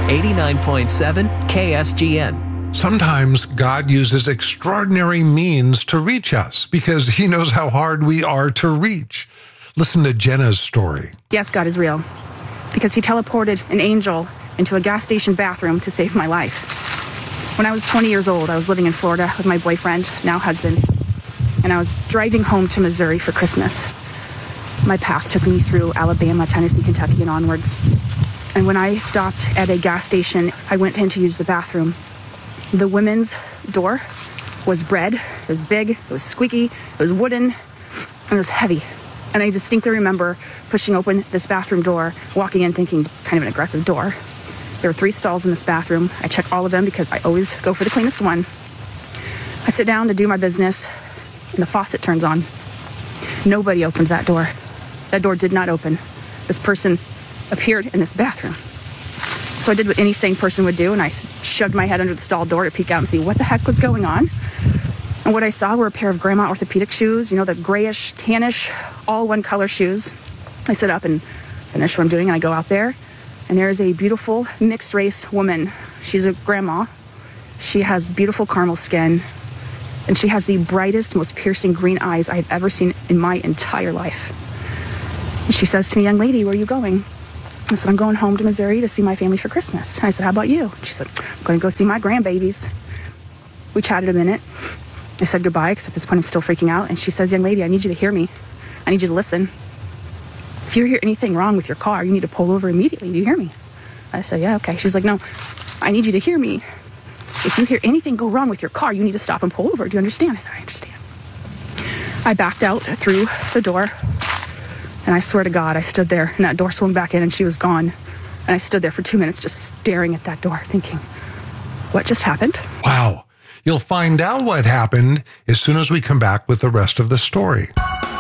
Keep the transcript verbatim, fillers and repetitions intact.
eighty-nine point seven K S G N. Sometimes God uses extraordinary means to reach us because he knows how hard we are to reach. Listen to Jenna's story. Yes, God is real because he teleported an angel into a gas station bathroom to save my life. When I was twenty years old, I was living in Florida with my boyfriend, now husband, and I was driving home to Missouri for Christmas. My path took me through Alabama, Tennessee, Kentucky, and onwards. And when I stopped at a gas station, I went in to use the bathroom. The women's door was red, it was big, it was squeaky, it was wooden, and it was heavy. And I distinctly remember pushing open this bathroom door, walking in thinking it's kind of an aggressive door. There were three stalls in this bathroom. I check all of them because I always go for the cleanest one. I sit down to do my business, and the faucet turns on. Nobody opened that door. That door did not open. This person appeared in this bathroom. So I did what any sane person would do, and I shoved my head under the stall door to peek out and see what the heck was going on. And what I saw were a pair of grandma orthopedic shoes, you know, the grayish, tannish, all one color shoes. I sit up and finish what I'm doing, and I go out there, and there is a beautiful mixed race woman. She's a grandma. She has beautiful caramel skin, and she has the brightest, most piercing green eyes I've ever seen in my entire life. And she says to me, "Young lady, where are you going?" I said, "I'm going home to Missouri to see my family for Christmas." I said, "How about you?" She said, "I'm going to go see my grandbabies." We chatted a minute. I said goodbye, because at this point I'm still freaking out. And she says, "Young lady, I need you to hear me. I need you to listen. If you hear anything wrong with your car, you need to pull over immediately. Do you hear me?" I said, "Yeah, okay." She's like, "No, I need you to hear me. If you hear anything go wrong with your car, you need to stop and pull over. Do you understand?" I said, "I understand." I backed out through the door, and I swear to God, I stood there, and that door swung back in, and she was gone. And I stood there for two minutes just staring at that door, thinking, what just happened? Wow. You'll find out what happened as soon as we come back with the rest of the story.